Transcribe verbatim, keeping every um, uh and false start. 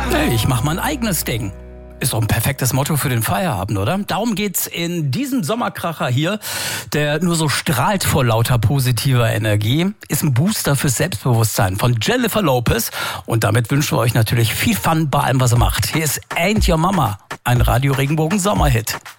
Hey, ich mach mein eigenes Ding. Ist doch ein perfektes Motto für den Feierabend, oder? Darum geht's in diesem Sommerkracher hier, der nur so strahlt vor lauter positiver Energie. Ist ein Booster fürs Selbstbewusstsein von Jennifer Lopez. Und damit wünschen wir euch natürlich viel Fun bei allem, was ihr macht. Hier ist Ain't Your Mama, ein Radio Regenbogen Sommerhit.